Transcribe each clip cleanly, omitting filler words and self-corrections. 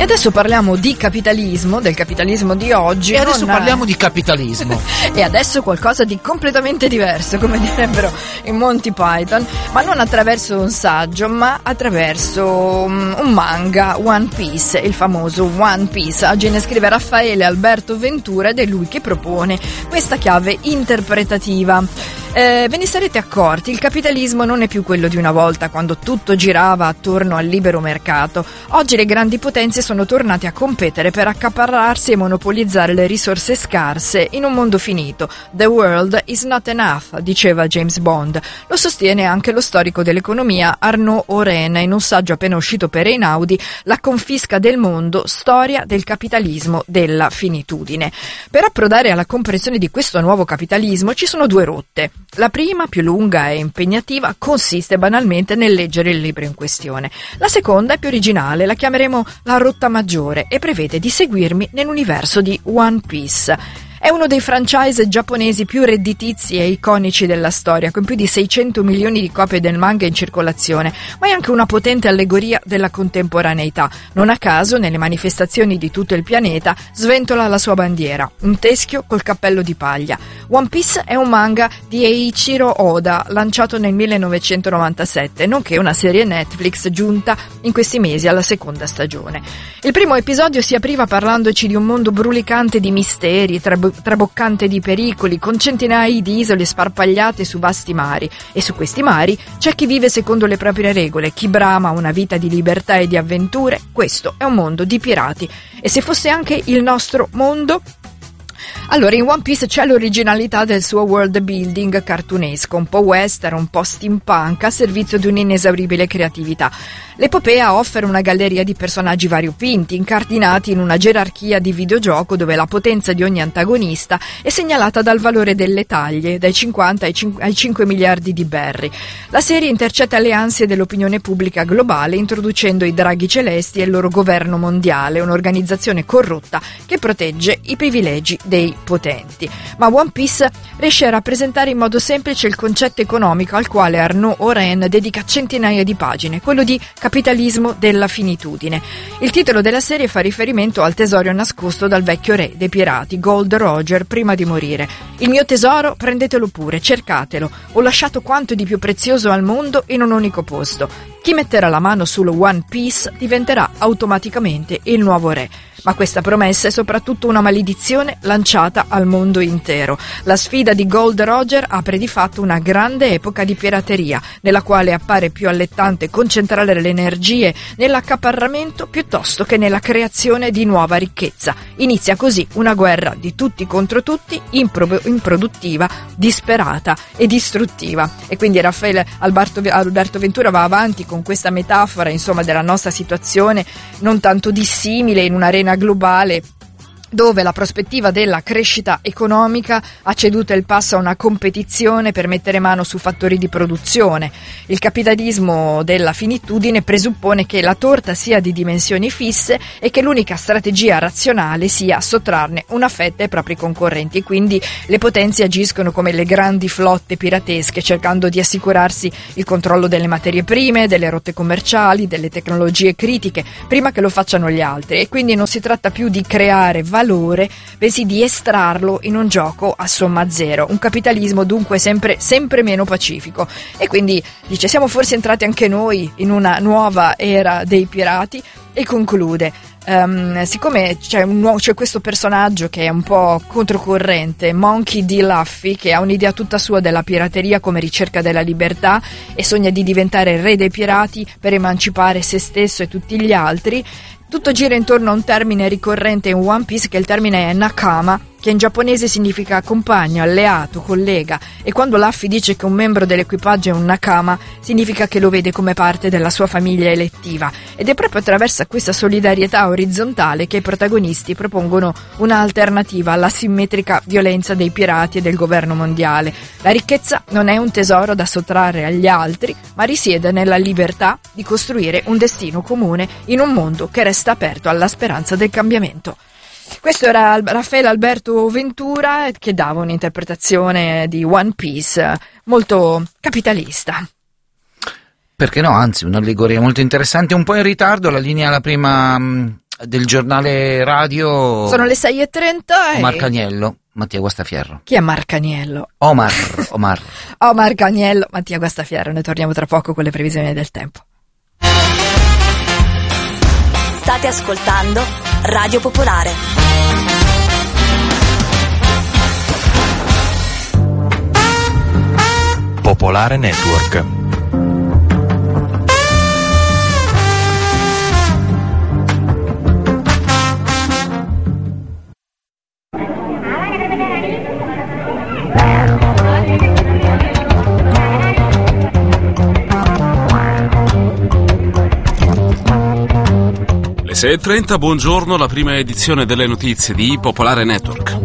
adesso parliamo di capitalismo, del capitalismo di oggi. E adesso parliamo di capitalismo. E adesso qualcosa di completamente diverso, come direbbero i Monty Python, ma non attraverso un saggio, ma attraverso un manga, One Piece, il famoso One Piece. Oggi ne scrive Raffaele Alberto Ventura ed è lui che propone questa chiave interpretativa. Ve ne sarete accorti, il capitalismo non è più quello di una volta, quando tutto girava attorno al libero mercato. Oggi le grandi potenze sono tornate a competere per accaparrarsi e monopolizzare le risorse scarse in un mondo finito. The world is not enough, diceva James Bond. Lo sostiene anche lo storico dell'economia Arnaud Oren in un saggio appena uscito per Einaudi, La confisca del mondo, storia del capitalismo della finitudine. Per approdare alla comprensione di questo nuovo capitalismo ci sono due rotte. La prima, più lunga e impegnativa, consiste banalmente nel leggere il libro in questione. La seconda è più originale, la chiameremo la rotta maggiore e prevede di seguirmi nell'universo di One Piece. È uno dei franchise giapponesi più redditizi e iconici della storia, con più di 600 milioni di copie del manga in circolazione, ma è anche una potente allegoria della contemporaneità. Non a caso, nelle manifestazioni di tutto il pianeta, sventola la sua bandiera, un teschio col cappello di paglia. One Piece è un manga di Eiichiro Oda, lanciato nel 1997, nonché una serie Netflix giunta in questi mesi alla seconda stagione. Il primo episodio si apriva parlandoci di un mondo brulicante di misteri, traboccante di pericoli, con centinaia di isole sparpagliate su vasti mari, e su questi mari c'è chi vive secondo le proprie regole, chi brama una vita di libertà e di avventure. Questo è un mondo di pirati, e se fosse anche il nostro mondo? Allora, in One Piece c'è l'originalità del suo world building cartunesco, un po' western, un po' steampunk, a servizio di un'inesauribile creatività. L'epopea offre una galleria di personaggi variopinti, incardinati in una gerarchia di videogioco dove la potenza di ogni antagonista è segnalata dal valore delle taglie, dai 50 ai 5 miliardi di berri. La serie intercetta le ansie dell'opinione pubblica globale, introducendo i draghi celesti e il loro governo mondiale, un'organizzazione corrotta che protegge i privilegi dei potenti. Ma One Piece riesce a rappresentare in modo semplice il concetto economico al quale Arnaud Oren dedica centinaia di pagine, quello di capitalismo della finitudine. Il titolo della serie fa riferimento al tesoro nascosto dal vecchio re dei pirati, Gold Roger, prima di morire. Il mio tesoro, prendetelo pure, cercatelo. Ho lasciato quanto di più prezioso al mondo in un unico posto. Chi metterà la mano sul One Piece diventerà automaticamente il nuovo re. Ma questa promessa è soprattutto una maledizione lanciata al mondo intero. La sfida di Gold Roger apre di fatto una grande epoca di pirateria, nella quale appare più allettante concentrare le energie nell'accaparramento piuttosto che nella creazione di nuova ricchezza. Inizia così una guerra di tutti contro tutti, improduttiva, disperata e distruttiva. E quindi Raffaele Alberto Ventura va avanti con questa metafora, insomma, della nostra situazione non tanto dissimile in un'arena globale, dove la prospettiva della crescita economica ha ceduto il passo a una competizione per mettere mano su fattori di produzione. Il capitalismo della finitudine presuppone che la torta sia di dimensioni fisse e che l'unica strategia razionale sia sottrarne una fetta ai propri concorrenti, e quindi le potenze agiscono come le grandi flotte piratesche, cercando di assicurarsi il controllo delle materie prime, delle rotte commerciali, delle tecnologie critiche, prima che lo facciano gli altri. E quindi non si tratta più di creare valore, bensì di estrarlo in un gioco a somma zero. Un capitalismo dunque sempre meno pacifico. E quindi dice: siamo forse entrati anche noi in una nuova era dei pirati? E conclude: siccome c'è questo personaggio che è un po' controcorrente, Monkey D. Luffy, che ha un'idea tutta sua della pirateria come ricerca della libertà e sogna di diventare il re dei pirati per emancipare se stesso e tutti gli altri. Tutto gira intorno a un termine ricorrente in One Piece, che il termine è nakama, che in giapponese significa compagno, alleato, collega, e quando Luffy dice che un membro dell'equipaggio è un nakama, significa che lo vede come parte della sua famiglia elettiva. Ed è proprio attraverso questa solidarietà orizzontale che i protagonisti propongono un'alternativa alla simmetrica violenza dei pirati e del governo mondiale. La ricchezza non è un tesoro da sottrarre agli altri, ma risiede nella libertà di costruire un destino comune in un mondo che resta aperto alla speranza del cambiamento. Questo era Raffaele Alberto Ventura, che dava un'interpretazione di One Piece molto capitalista. Perché no, anzi, un'allegoria molto interessante, un po' in ritardo, la linea alla prima Del giornale radio. Sono le 6:30 e... Marcaniello, Mattia Guastafierro. Chi è Marcaniello? Omar. Marcaniello, Mattia Guastafierro. Ne torniamo tra poco con le previsioni del tempo. State ascoltando Radio Popolare. Popolare Network. Le 6:30, buongiorno, la prima edizione delle notizie di Popolare Network.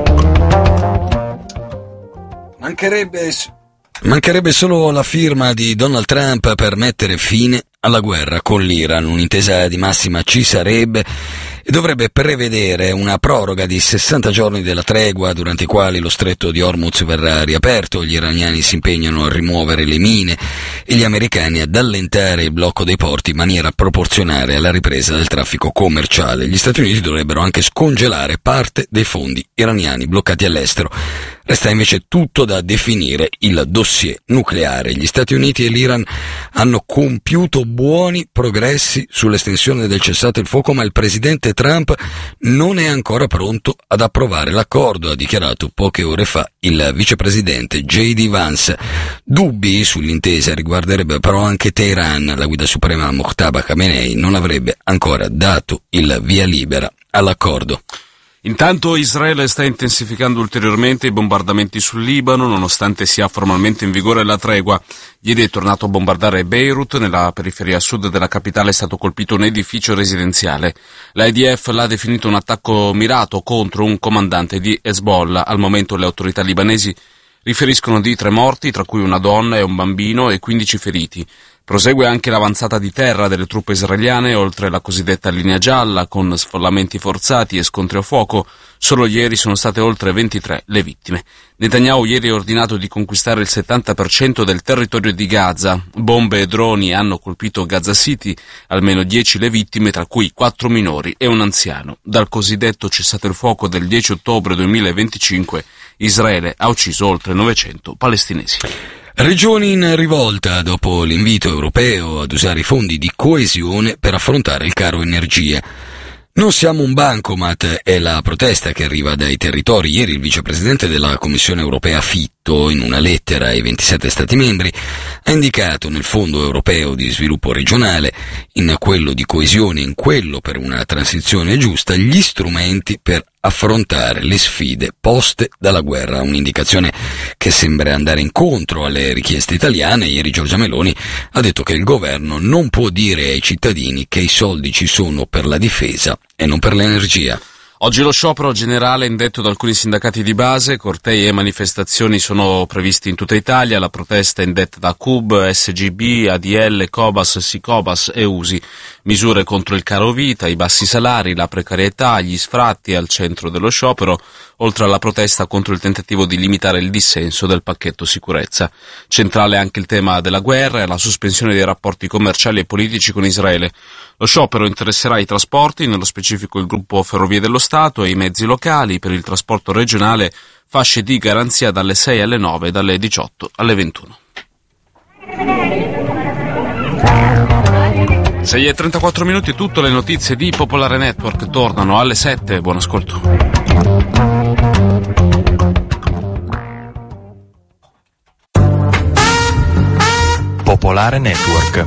Mancherebbe solo la firma di Donald Trump per mettere fine alla guerra con l'Iran. Un'intesa di massima ci sarebbe e dovrebbe prevedere una proroga di 60 giorni della tregua durante i quali lo stretto di Hormuz verrà riaperto, gli iraniani si impegnano a rimuovere le mine e gli americani ad allentare il blocco dei porti in maniera proporzionale alla ripresa del traffico commerciale. Gli Stati Uniti dovrebbero anche scongelare parte dei fondi iraniani bloccati all'estero. Resta invece tutto da definire il dossier nucleare. Gli Stati Uniti e l'Iran hanno compiuto buoni progressi sull'estensione del cessate il fuoco, ma il presidente Trump non è ancora pronto ad approvare l'accordo, ha dichiarato poche ore fa il vicepresidente J.D. Vance. Dubbi sull'intesa riguarderebbe però anche Teheran. La guida suprema Mojtaba Khamenei non avrebbe ancora dato il via libera all'accordo. Intanto Israele sta intensificando ulteriormente i bombardamenti sul Libano, nonostante sia formalmente in vigore la tregua. Ieri è tornato a bombardare Beirut, nella periferia sud della capitale è stato colpito un edificio residenziale. L'IDF l'ha definito un attacco mirato contro un comandante di Hezbollah. Al momento le autorità libanesi riferiscono di 3 morti, tra cui una donna e un bambino, e 15 feriti. Prosegue anche l'avanzata di terra delle truppe israeliane oltre la cosiddetta linea gialla, con sfollamenti forzati e scontri a fuoco. Solo ieri sono state oltre 23 le vittime. Netanyahu ieri ha ordinato di conquistare il 70% del territorio di Gaza. Bombe e droni hanno colpito Gaza City, almeno 10 le vittime, tra cui 4 minori e un anziano. Dal cosiddetto cessate il fuoco del 10 ottobre 2025, Israele ha ucciso oltre 900 palestinesi. Regioni in rivolta dopo l'invito europeo ad usare i fondi di coesione per affrontare il caro energia. Non siamo un bancomat, è la protesta che arriva dai territori. Ieri il vicepresidente della Commissione europea Fitto, in una lettera ai 27 Stati membri, ha indicato nel Fondo europeo di sviluppo regionale, in quello di coesione e in quello per una transizione giusta, gli strumenti per affrontare le sfide poste dalla guerra. Un'indicazione che sembra andare incontro alle richieste italiane. Ieri Giorgia Meloni ha detto che il governo non può dire ai cittadini che i soldi ci sono per la difesa e non per l'energia. Oggi lo sciopero generale indetto da alcuni sindacati di base, cortei e manifestazioni sono previsti in tutta Italia. La protesta è indetta da CUB, SGB, ADL, Cobas, Sicobas e USI. Misure contro il caro vita, i bassi salari, la precarietà, gli sfratti al centro dello sciopero, oltre alla protesta contro il tentativo di limitare il dissenso del pacchetto sicurezza. Centrale anche il tema della guerra e la sospensione dei rapporti commerciali e politici con Israele. Lo sciopero interesserà i trasporti, nello specifico il gruppo Ferrovie dello Stato e i mezzi locali. Per il trasporto regionale fasce di garanzia dalle 6 alle 9 e dalle 18 alle 21. 6:34 minuti, tutte le notizie di Popolare Network tornano alle 7. Buon ascolto. Popolare Network.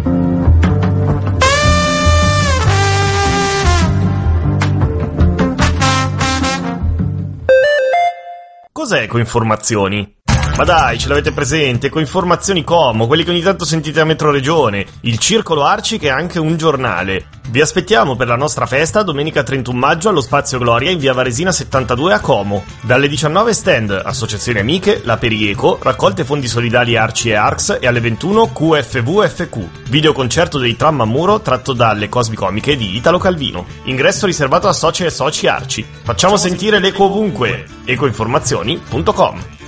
Cos'è Coinformazioni? Ma dai, ce l'avete presente? Coinformazioni Como, quelli che ogni tanto sentite a Metro Regione, il Circolo Arci che è anche un giornale. Vi aspettiamo per la nostra festa domenica 31 maggio allo Spazio Gloria in via Varesina 72 a Como. Dalle 19 stand, associazioni amiche, la Perieco, raccolte fondi solidali Arci e Arcs e alle 21 QFVFQ. Videoconcerto dei Tram a Muro tratto dalle Cosmi Comiche di Italo Calvino. Ingresso riservato a soci e soci Arci. Facciamo sentire l'eco ovunque. ecoinformazioni.com